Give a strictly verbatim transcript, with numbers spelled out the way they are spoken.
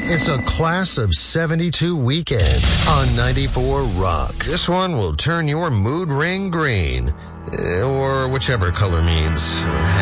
It's a class of seventy-two weekend on ninety-four Rock. This one will turn your mood ring green, or whichever color means